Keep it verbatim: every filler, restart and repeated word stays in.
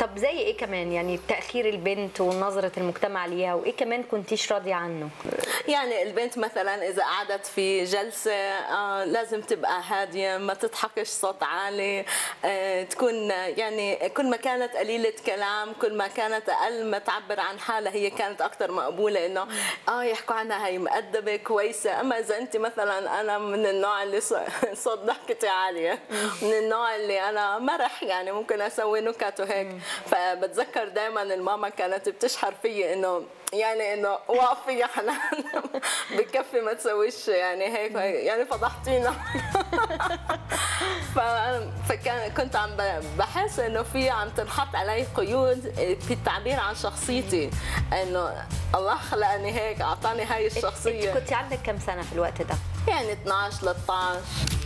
طب زي ايه كمان؟ يعني تاخير البنت ونظره المجتمع ليها، وايه كمان كنتيش راضيه عنه؟ يعني البنت مثلا اذا قعدت في جلسه آه لازم تبقى هاديه، ما تضحكش صوت عالي، آه تكون يعني كل ما كانت قليله كلام كل ما كانت اقل ما تعبر عن حالها هي كانت اكثر مقبوله، انه اه يحكوا عنها هي مؤدبه كويسه. اما اذا انت مثلا انا من النوع اللي صوت ضحكتي عاليه، من النوع اللي انا مرح يعني ممكن اسوي نكت وهيك، فبتذكر دائما الماما كانت بتشحر فيي انه يعني انه وقفي يا حنان بكفي ما تسويش يعني هيك يعني فضحتينا. فكان كنت عم بحس انه في عم تنحط علي قيود في التعبير عن شخصيتي، انه الله خلقني هيك اعطاني هاي الشخصيه. انت كنت عندك كم سنه في الوقت ده؟ يعني اثنعش ثلاثطعش.